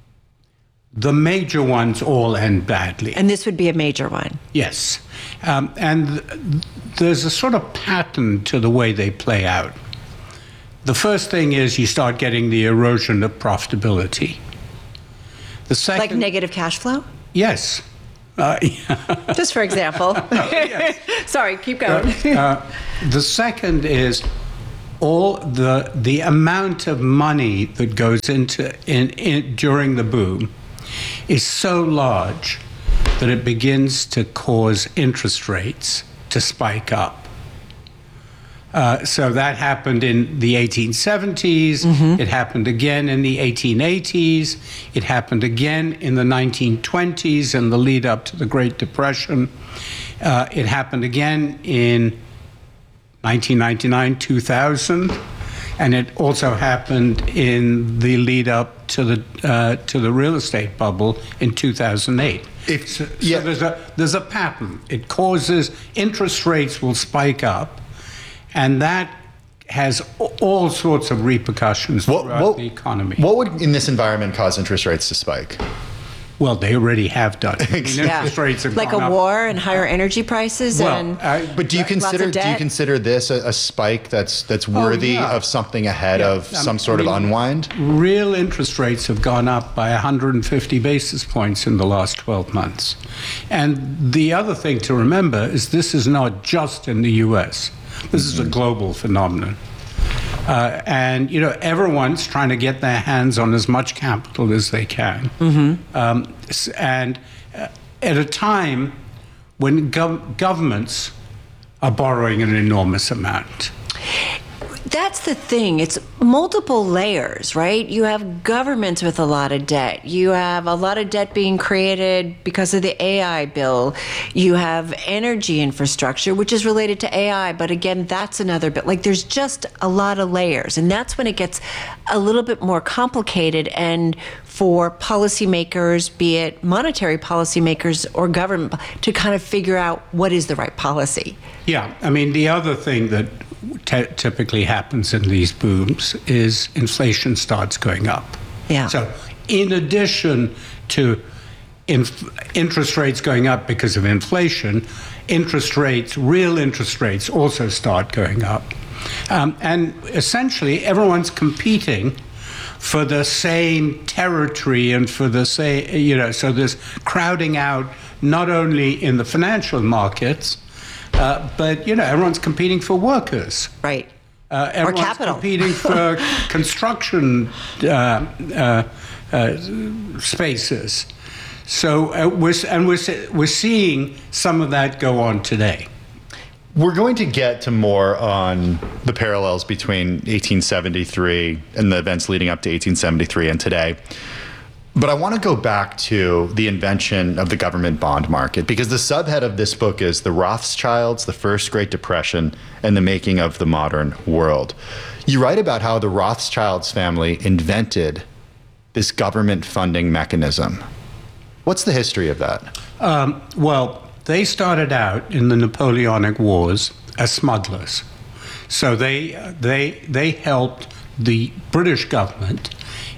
the major ones all end badly. And this would be a major one? Yes. Um, and th- there's a sort of pattern to the way they play out. The first thing is you start getting the erosion of profitability. The second, like negative cash flow? Yes. Uh, Just for example. Sorry, keep going. uh, uh, the second is all the the amount of money that goes into in, in during the boom is so large that it begins to cause interest rates to spike up. Uh, so that happened in the eighteen seventies. Mm-hmm. It happened again in the eighteen eighties. It happened again in the nineteen twenties in the lead up to the Great Depression. Uh, it happened again in nineteen ninety-nine, two thousand, and it also happened in the lead up to the uh, to the real estate bubble in two thousand eight. If, so yeah. so there's a there's a pattern. It causes interest rates will spike up, and that has all sorts of repercussions what, throughout what, the economy. What would in this environment cause interest rates to spike? Well, they already have done. I mean, yeah. interest rates have like gone a up. war and higher energy prices. Well, and uh, but do you consider do you consider this a, a spike that's that's worthy oh, yeah. of something ahead yeah. of I some mean, sort I mean, of unwind? Real interest rates have gone up by one hundred fifty basis points in the last twelve months. And the other thing to remember is this is not just in the U S. This is a global phenomenon. Uh, and, you know, everyone's trying to get their hands on as much capital as they can. Mm-hmm. Um, and uh, at a time when gov- governments are borrowing an enormous amount. That's the thing. It's multiple layers, right? You have governments with a lot of debt. You have a lot of debt being created because of the A I bill. You have energy infrastructure, which is related to A I. But again, that's another bit. Like there's just a lot of layers. And that's when it gets a little bit more complicated. And for policymakers, be it monetary policymakers or government, to kind of figure out what is the right policy. Yeah. I mean, the other thing that T- typically happens in these booms is inflation starts going up. Yeah. So in addition to inf- interest rates going up because of inflation, interest rates, real interest rates also start going up. Um, and essentially everyone's competing for the same territory and for the same, you know, so there's crowding out not only in the financial markets, Uh, but, you know, everyone's competing for workers. Right. Uh, everyone's or capital. competing for construction uh, uh, uh, spaces. So, uh, we're, and we're, we're seeing some of that go on today. We're going to get to more on the parallels between eighteen seventy-three and the events leading up to eighteen seventy-three and today. But I want to go back to the invention of the government bond market, because the subhead of this book is The Rothschilds, the First Great Depression, and the Making of the Modern World. You write about how the Rothschilds family invented this government funding mechanism. What's the history of that? Um, well, they started out in the Napoleonic Wars as smugglers. So they, they, they helped the British government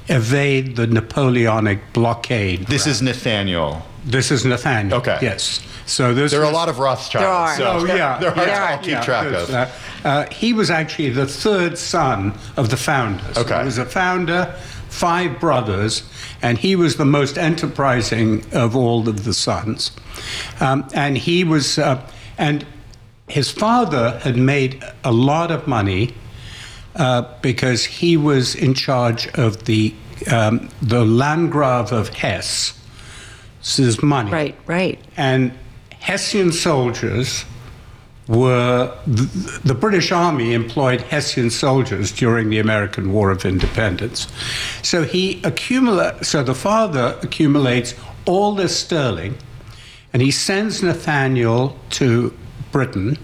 evade the Napoleonic blockade. This is Nathaniel. This is Nathaniel. Okay. Yes. So this there are was, a lot of Rothschilds. There are. So oh, yeah. They're hard yeah, to keep yeah, track of. Uh, uh, he was actually the third son of the founders. Okay. He was a founder, five brothers, and he was the most enterprising of all of the sons. Um, and he was, uh, and his father had made a lot of money Uh, because he was in charge of the um, the Landgrave of Hesse, money. Right, right. And Hessian soldiers were the, the British Army employed Hessian soldiers during the American War of Independence. So he accumulate. So the father accumulates all this sterling, and he sends Nathaniel to Britain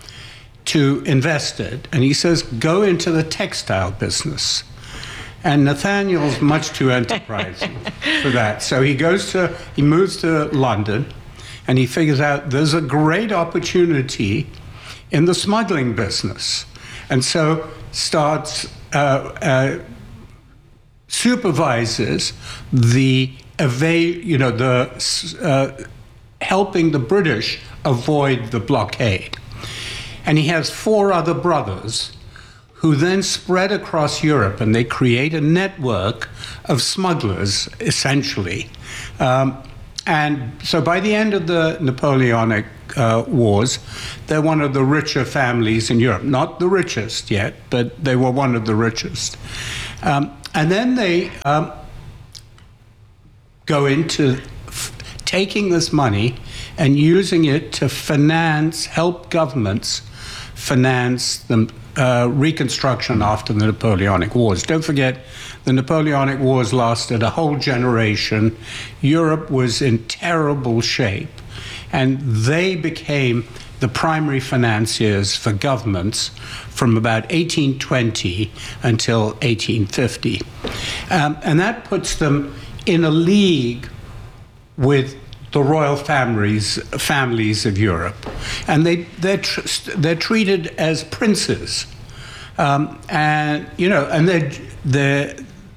to invest it, and he says, go into the textile business. And Nathaniel's much too enterprising for that. So he goes to, he moves to London, and he figures out there's a great opportunity in the smuggling business, and so starts uh, uh, supervises the evade, you know, the uh, helping the British avoid the blockade. And he has four other brothers who then spread across Europe, and they create a network of smugglers, essentially. Um, and so by the end of the Napoleonic uh, Wars, they're one of the richer families in Europe. Not the richest yet, but they were one of the richest. Um, and then they um, go into f- taking this money and using it to finance, help governments finance the uh, reconstruction after the Napoleonic Wars. Don't forget, the Napoleonic Wars lasted a whole generation. Europe was in terrible shape, and they became the primary financiers for governments from about eighteen twenty until eighteen fifty. Um, and that puts them in a league with the royal families families of Europe, and they they're tr- they're treated as princes, um, and you know, and they're they're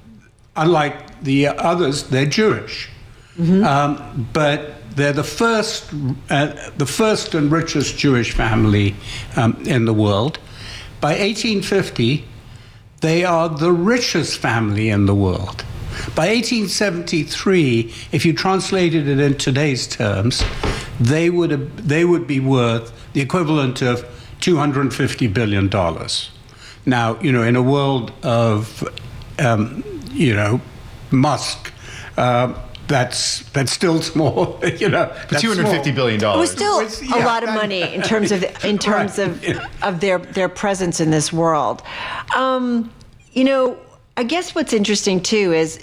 unlike the others, they're Jewish, mm-hmm. um, but they're the first uh, the first and richest Jewish family um, in the world. By eighteen fifty, they are the richest family in the world. By eighteen seventy-three, if you translated it in today's terms, they would have, they would be worth the equivalent of two hundred fifty billion dollars. Now, you know, in a world of, um, you know, Musk, uh, that's that's still small. You know, but two hundred fifty billion dollars. It was still It's- a yeah, lot of that- money in terms of in terms Right. of of their their presence in this world. Um, you know, I guess what's interesting too is,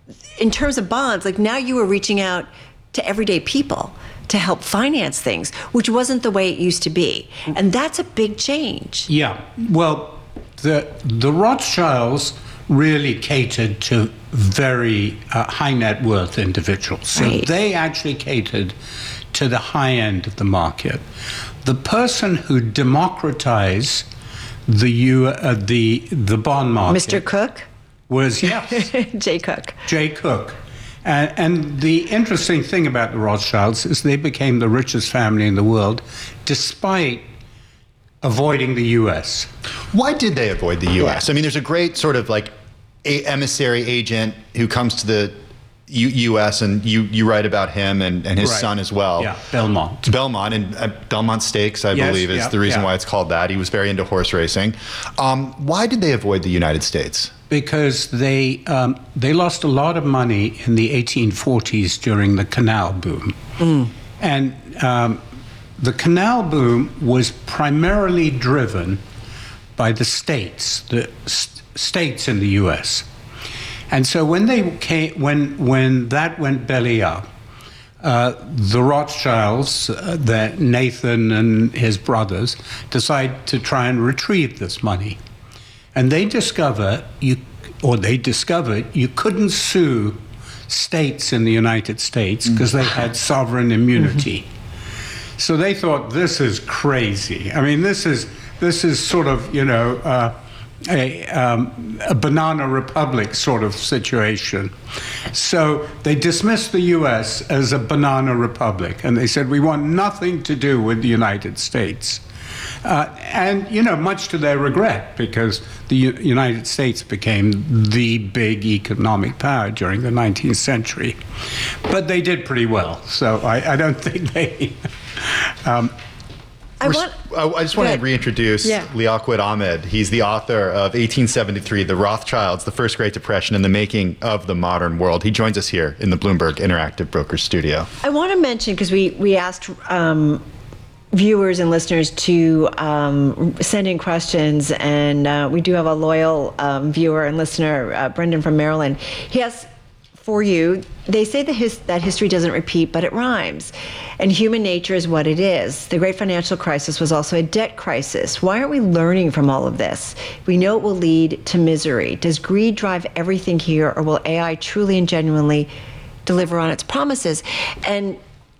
in terms of bonds, like now you were reaching out to everyday people to help finance things, which wasn't the way it used to be, and that's a big change. Yeah, well, the the Rothschilds really catered to very uh, high net worth individuals. So Right. they actually catered to the high end of the market. The person who democratized the U, uh, the the bond market, Mister Cook, was yes, Jay Cook. Jay Cook. And, and the interesting thing about the Rothschilds is they became the richest family in the world, despite avoiding the U S. Why did they avoid the U S? I mean, there's a great sort of like a emissary agent who comes to the U- US, and you, you write about him and, and his Right. son as well. Yeah, Belmont. Belmont, and uh, Belmont Stakes, I Yes, believe, is yeah, the reason yeah. why it's called that. He was very into horse racing. Um, why did they avoid the United States? Because they um, they lost a lot of money in the eighteen forties during the canal boom. And um, the canal boom was primarily driven by the states, the st- states in the U S. And so when they came, when when that went belly up, uh, the Rothschilds, uh, that Nathan and his brothers, decide to try and retrieve this money. And they discover you, or they discovered you couldn't sue states in the United States because they had sovereign immunity. So they thought, this is crazy. I mean, this is this is sort of, you know, uh, a, um, a banana republic sort of situation. So they dismissed the U S as a banana republic, and they said, we want nothing to do with the United States. Uh, and, you know, much to their regret, because the U- United States became the big economic power during the nineteenth century. But they did pretty well, so I, I don't think they... Um, I want. I just want to Good. reintroduce Yeah. Liaquat Ahmed. He's the author of eighteen seventy-three, The Rothschilds, The First Great Depression and the Making of the Modern World. He joins us here in the Bloomberg Interactive Brokers studio. I want to mention, because we, we asked um, viewers and listeners to um, send in questions, and uh, we do have a loyal um, viewer and listener, uh, Brendan from Maryland. He asks, for you, they say that, his, that history doesn't repeat, but it rhymes. And human nature is what it is. The great financial crisis was also a debt crisis. Why aren't we learning from all of this? We know it will lead to misery. Does greed drive everything here, or will A I truly and genuinely deliver on its promises? And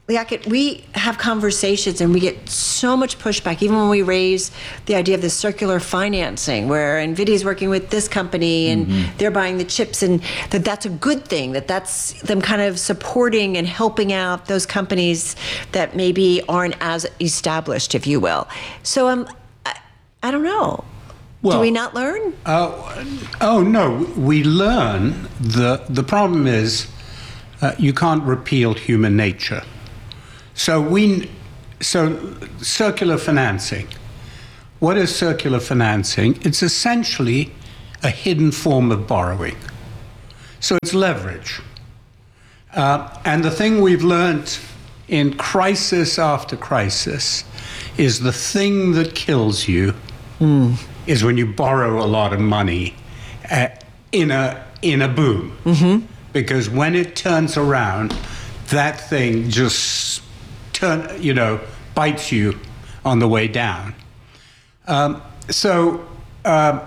Liaquat, we have conversations and we get so much pushback, even when we raise the idea of the circular financing, where NVIDIA is working with this company and mm-hmm. they're buying the chips, and that that's a good thing, that that's them kind of supporting and helping out those companies that maybe aren't as established, if you will. So um, I, I don't know. Well, do we not learn? Uh, oh, no, we learn. The, the problem is uh, you can't repeal human nature. So we, so circular financing. What is circular financing? It's essentially a hidden form of borrowing. So it's leverage. Uh, and the thing we've learned in crisis after crisis is the thing that kills you mm. is when you borrow a lot of money uh, in a in a boom. Mm-hmm. Because when it turns around, that thing just turn, you know, bites you on the way down. Um, so, uh,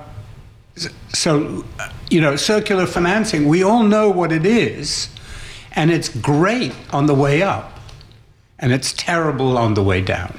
so, you know, circular financing, we all know what it is, and it's great on the way up, and it's terrible on the way down.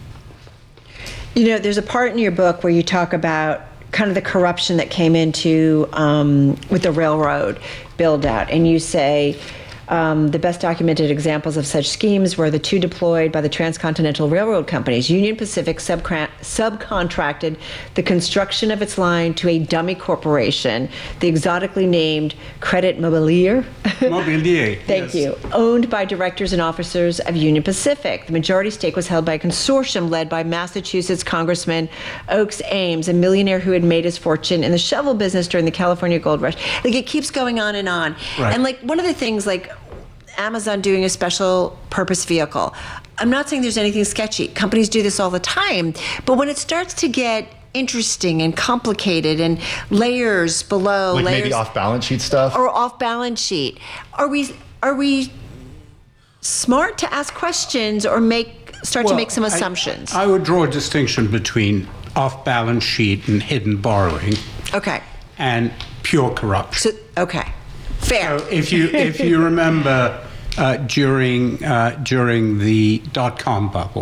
You know, there's a part in your book where you talk about kind of the corruption that came into um, with the railroad build out, and you say, Um, the best documented examples of such schemes were the two deployed by the transcontinental railroad companies. Union Pacific subcon- subcontracted the construction of its line to a dummy corporation, the exotically named Credit Mobilier. Mobilier. Thank yes. you. Owned by directors and officers of Union Pacific. The majority stake was held by a consortium led by Massachusetts Congressman Oakes Ames, a millionaire who had made his fortune in the shovel business during the California Gold Rush. Like, it keeps going on and on. Right. And like, one of the things, like, Amazon doing a special purpose vehicle. I'm not saying there's anything sketchy. Companies do this all the time. But when it starts to get interesting and complicated and layers below, like layers, maybe off balance sheet stuff, or off balance sheet, are we are we smart to ask questions or make start well, to make some assumptions? I, I would draw a distinction between off balance sheet and hidden borrowing. Okay. And pure corruption. So, okay. Fair. So if you if you remember uh, during uh, during the dot-com bubble,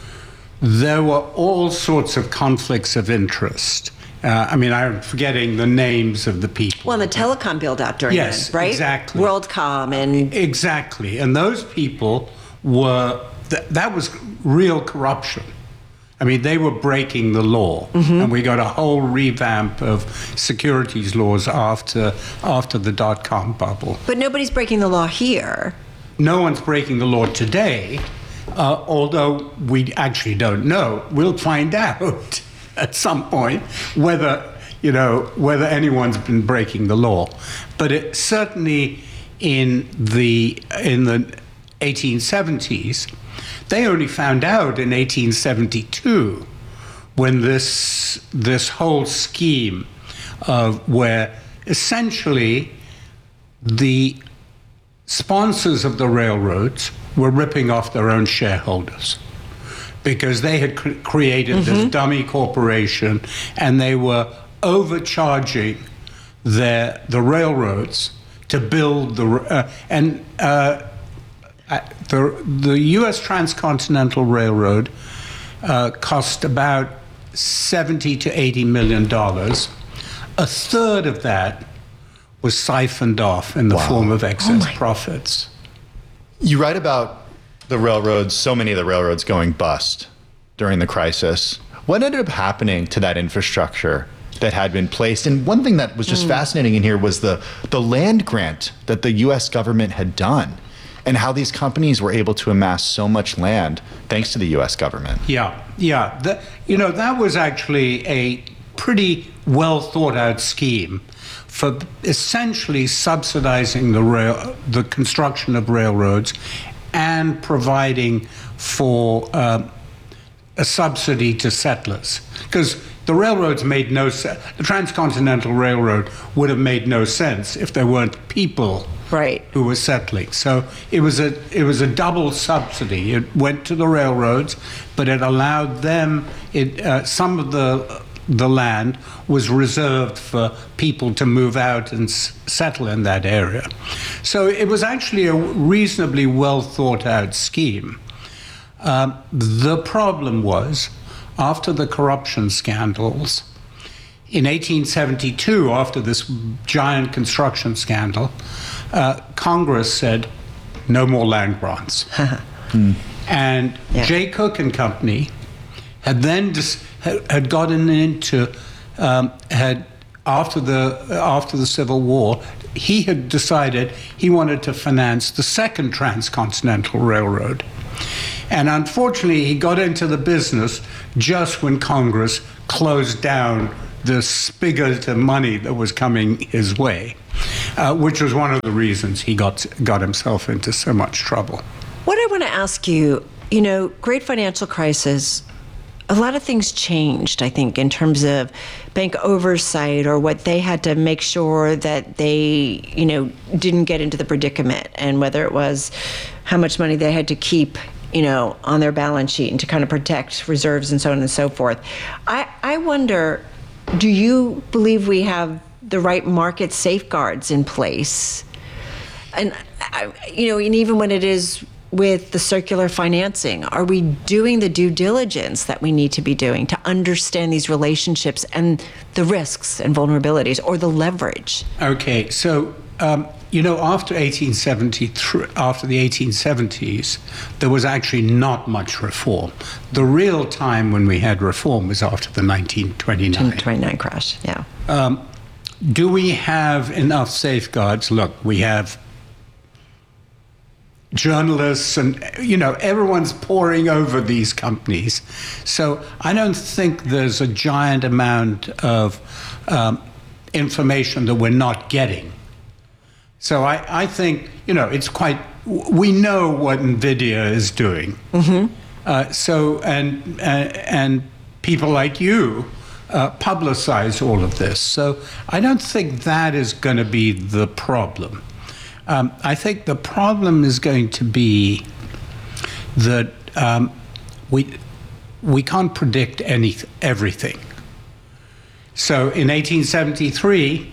there were all sorts of conflicts of interest. Uh, I mean, I'm forgetting the names of the people. Well, and the telecom build out during yes, then, right? Exactly. WorldCom and exactly, and those people were th- that was real corruption. I mean, they were breaking the law, mm-hmm. and we got a whole revamp of securities laws after after the dot-com bubble. But nobody's breaking the law here. No one's breaking the law today, uh, although we actually don't know. We'll find out at some point whether, you know, whether anyone's been breaking the law. But it certainly in the in the eighteen seventies. They only found out in eighteen seventy-two when this this whole scheme of where essentially the sponsors of the railroads were ripping off their own shareholders because they had cr- created mm-hmm. this dummy corporation, and they were overcharging their the railroads to build the uh, and. Uh, Uh, the, the U S Transcontinental Railroad uh, cost about seventy to eighty million dollars. A third of that was siphoned off in the wow. form of excess oh profits. You write about the railroads, so many of the railroads going bust during the crisis. What ended up happening to that infrastructure that had been placed? And one thing that was just mm. fascinating in here was the the land grant that the U S government had done, and how these companies were able to amass so much land thanks to the U S government. Yeah, yeah. The, you know, that was actually a pretty well thought out scheme for essentially subsidizing the rail, the construction of railroads, and providing for uh, a subsidy to settlers. Because the railroads made no sense. The Transcontinental Railroad would have made no sense if there weren't people right. who were settling. So it was a it was a double subsidy. It went to the railroads, but it allowed them. It uh, some of the the land was reserved for people to move out and s- settle in that area. So it was actually a reasonably well thought out scheme. Um, the problem was, after the corruption scandals, in eighteen seventy-two, after this giant construction scandal, uh, Congress said, no more land grants. hmm. And yeah. Jay Cooke and Company had then dis- had gotten into, um, had after the after the Civil War, he had decided he wanted to finance the second transcontinental railroad. And unfortunately, he got into the business just when Congress closed down the spigot of money that was coming his way, uh, which was one of the reasons he got got himself into so much trouble. What I want to ask you, you know, great financial crisis, a lot of things changed, I think, in terms of bank oversight or what they had to make sure that they, you know, didn't get into the predicament, and whether it was how much money they had to keep, you know, on their balance sheet and to kind of protect reserves and so on and so forth. I, I wonder, do you believe we have the right market safeguards in place? And, I, you know, and even when it is with the circular financing, are we doing the due diligence that we need to be doing to understand these relationships and the risks and vulnerabilities, or the leverage? Okay, so, um, you know, after eighteen seventy-three, after the eighteen seventies, there was actually not much reform. The real time when we had reform was after the nineteen twenty-nine. twenty-nine crash, yeah. Um, do we have enough safeguards? Look, we have journalists and, you know, everyone's poring over these companies. So I don't think there's a giant amount of um, information that we're not getting. So I, I think, you know, it's quite, we know what NVIDIA is doing. Mm-hmm. Uh, so, and, uh, and people like you uh, publicize all of this. So I don't think that is going to be the problem. Um, I think the problem is going to be that um, we, we can't predict any, everything. So in eighteen seventy-three,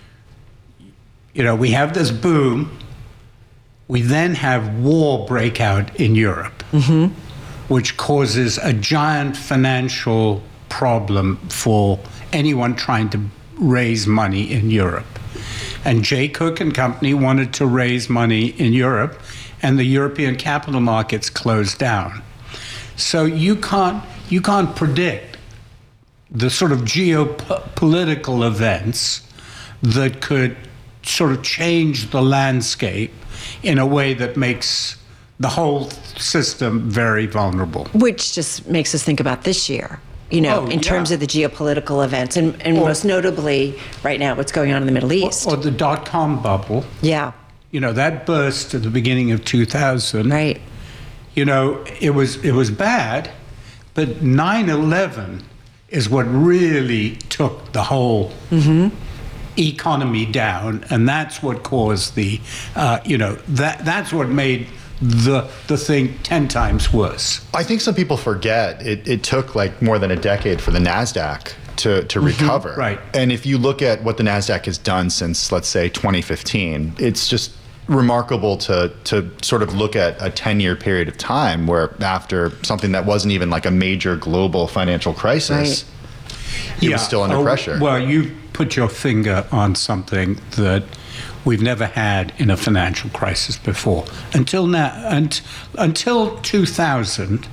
you know, we have this boom. We then have war break out in Europe, mm-hmm. which causes a giant financial problem for anyone trying to raise money in Europe. And Jay Cooke and Company wanted to raise money in Europe, and the European capital markets closed down. So you can't, you can't predict the sort of geopolitical events that could sort of change the landscape in a way that makes the whole system very vulnerable. Which just makes us think about this year, you know, oh, in yeah. terms of the geopolitical events, and, and or, most notably right now what's going on in the Middle East. Or, or the dot-com bubble. Yeah. You know, that burst at the beginning of two thousand. Right. You know, it was it was bad, but nine eleven is what really took the whole mm-hmm. economy down, and that's what caused the, uh, you know, that that's what made the the thing ten times worse. I think some people forget it, it took like more than a decade for the NASDAQ to, to recover. Mm-hmm. Right. And if you look at what the NASDAQ has done since, let's say, twenty fifteen, it's just remarkable to to sort of look at a ten-year period of time where after something that wasn't even like a major global financial crisis, right. it yeah. was still under oh, pressure. Well, you put your finger on something that we've never had in a financial crisis before. Until now, and, until two thousand,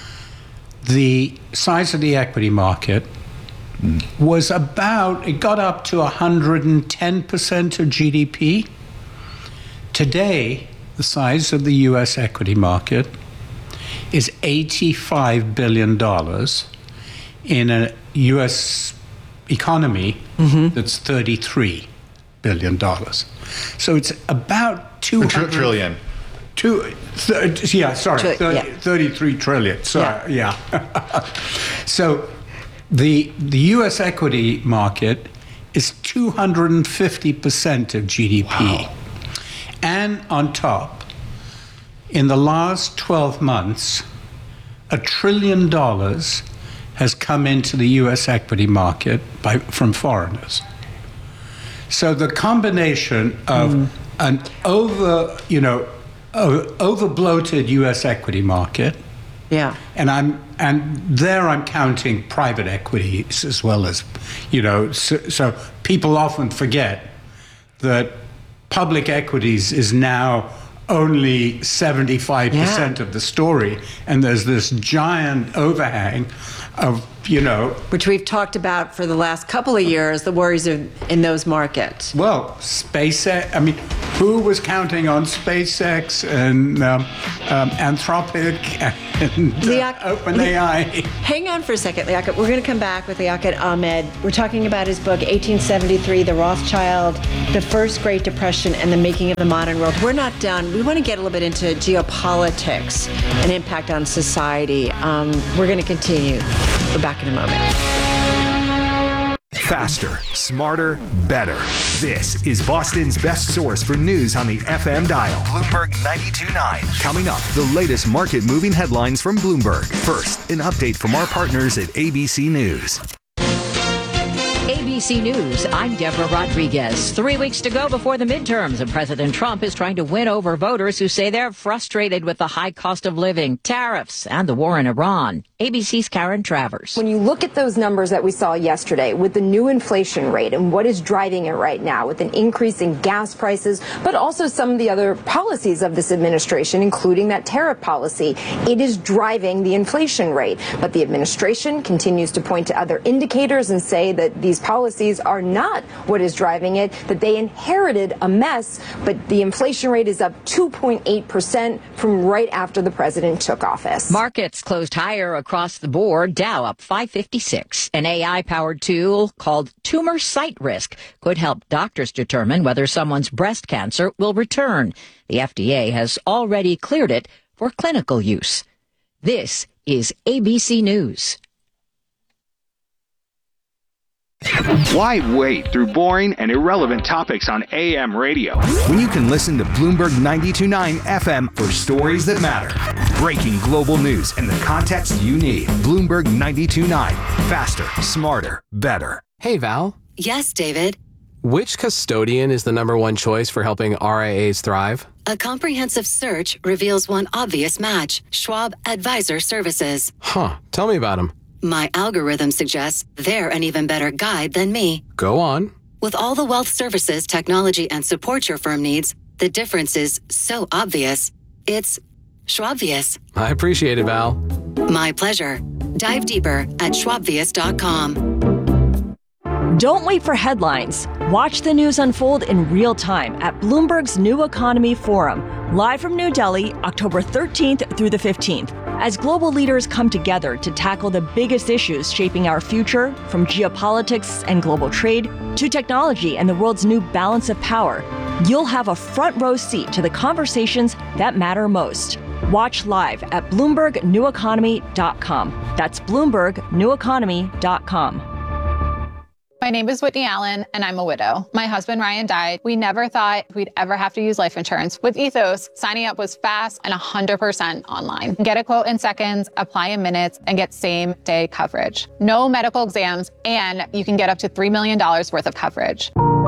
the size of the equity market mm. was about, it got up to one hundred ten percent of G D P. Today, the size of the U S equity market is eighty-five billion dollars in a U S economy mm-hmm. that's thirty-three billion dollars. So it's about two hundred... A tr- trillion. Two, th- yeah, sorry, Tri- thirty, yeah. thirty-three trillion. Sorry, yeah. yeah. So the, the U S equity market is two hundred fifty percent of G D P. Wow. And on top, in the last twelve months, a trillion dollars has come into the U S equity market by, from foreigners. So the combination of mm. an over, you know, over bloated U S equity market, yeah, and I'm and there I'm counting private equities as well as, you know, so, so people often forget that public equities is now only seventy-five percent yeah. of the story, and there's this giant overhang of, you know, which we've talked about for the last couple of years, the worries of, in those markets. Well, SpaceX, I mean, who was counting on SpaceX and um, um, Anthropic and uh, OpenAI? Hang on for a second, Liaquat. We're going to come back with Liaquat Ahmed. We're talking about his book, eighteen seventy-three, The Rothschild, The First Great Depression, and the Making of the Modern World. We're not done. We want to get a little bit into geopolitics and impact on society. Um, we're going to continue. We're back in a moment. Faster, smarter, better. This is Boston's best source for news on the F M dial. Bloomberg ninety-two point nine. Coming up, the latest market-moving headlines from Bloomberg. First, an update from our partners at A B C News. A B C News, I'm Deborah Rodriguez. Three weeks to go before the midterms, and President Trump is trying to win over voters who say they're frustrated with the high cost of living, tariffs, and the war in Iran. A B C's Karen Travers. When you look at those numbers that we saw yesterday with the new inflation rate and what is driving it right now with an increase in gas prices, but also some of the other policies of this administration, including that tariff policy, it is driving the inflation rate. But the administration continues to point to other indicators and say that these policies are not what is driving it, that they inherited a mess, but the inflation rate is up two point eight percent from right after the president took office. Markets closed higher across the board. Dow up five fifty-six. An A I-powered tool called Tumor Site Risk could help doctors determine whether someone's breast cancer will return. The F D A has already cleared it for clinical use. This is A B C News. Why wait through boring and irrelevant topics on A M radio when you can listen to Bloomberg ninety-two point nine F M for stories that matter? Breaking global news and the context you need. Bloomberg ninety-two point nine. Faster, smarter, better. Hey, Val. Yes, David. Which custodian is the number one choice for helping R I As thrive? A comprehensive search reveals one obvious match: Schwab Advisor Services. Huh. Tell me about them. My algorithm suggests they're an even better guide than me. Go on. With all the wealth services, technology, and support your firm needs, the difference is so obvious. It's Schwabvious. I appreciate it, Val. My pleasure. Dive deeper at schwabvious dot com. Don't wait for headlines. Watch the news unfold in real time at Bloomberg's New Economy Forum, live from New Delhi, October thirteenth through the fifteenth. As global leaders come together to tackle the biggest issues shaping our future, from geopolitics and global trade to technology and the world's new balance of power, you'll have a front row seat to the conversations that matter most. Watch live at Bloomberg New Economy dot com. That's Bloomberg New Economy dot com. My name is Whitney Allen, and I'm a widow. My husband, Ryan, died. We never thought we'd ever have to use life insurance. With Ethos, signing up was fast and one hundred percent online. Get a quote in seconds, apply in minutes, and get same-day coverage. No medical exams, and you can get up to three million dollars worth of coverage.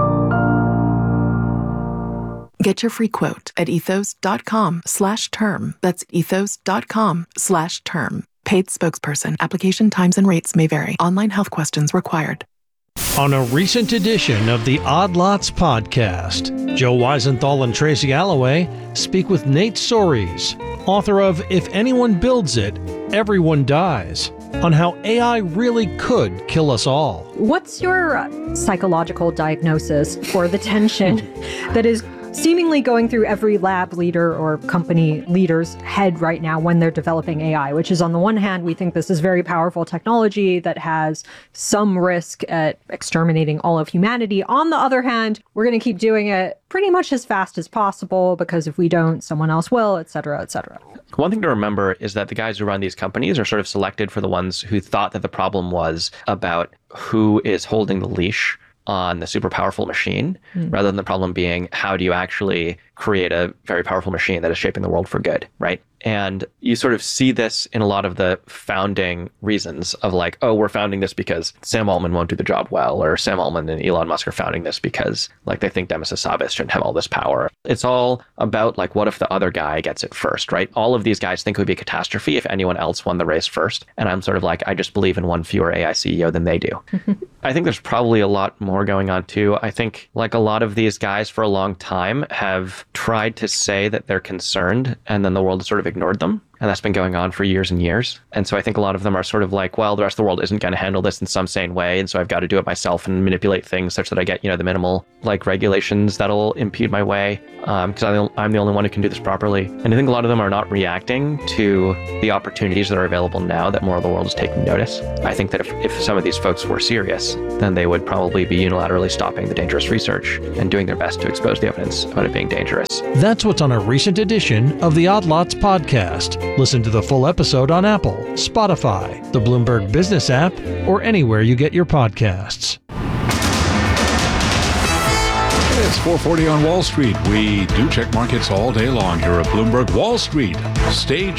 Get your free quote at ethos.com slash term. That's ethos.com slash term. Paid spokesperson. Application times and rates may vary. Online health questions required. On a recent edition of the Odd Lots podcast, Joe Weisenthal and Tracy Alloway speak with Nate Soares, author of If Anyone Builds It, Everyone Dies, on how A I really could kill us all. What's your psychological diagnosis for the tension that is seemingly going through every lab leader or company leader's head right now when they're developing A I, which is, on the one hand, we think this is very powerful technology that has some risk at exterminating all of humanity. On the other hand, we're going to keep doing it pretty much as fast as possible, because if we don't, someone else will, et cetera, et cetera. One thing to remember is that the guys who run these companies are sort of selected for the ones who thought that the problem was about who is holding the leash on the super powerful machine, mm. rather than the problem being how do you actually create a very powerful machine that is shaping the world for good, right? And you sort of see this in a lot of the founding reasons of like, oh, we're founding this because Sam Altman won't do the job well, or Sam Altman and Elon Musk are founding this because like they think Demis Hassabis shouldn't have all this power. It's all about like, what if the other guy gets it first, right? All of these guys think it would be a catastrophe if anyone else won the race first. And I'm sort of like, I just believe in one fewer A I C E O than they do. I think there's probably a lot more going on too. I think like a lot of these guys for a long time have tried to say that they're concerned, and then the world has sort of ignored them. And that's been going on for years and years. And so I think a lot of them are sort of like, well, the rest of the world isn't going to handle this in some sane way. And so I've got to do it myself and manipulate things such that I get, you know, the minimal like regulations that'll impede my way. Um, because I'm the only one who can do this properly. And I think a lot of them are not reacting to the opportunities that are available now that more of the world is taking notice. I think that if, if some of these folks were serious, then they would probably be unilaterally stopping the dangerous research and doing their best to expose the evidence about it being dangerous. That's what's on a recent edition of the Odd Lots podcast. Listen to the full episode on Apple, Spotify, the Bloomberg Business app, or anywhere you get your podcasts. It's four forty on Wall Street. We do check markets all day long here at Bloomberg Wall Street. Stay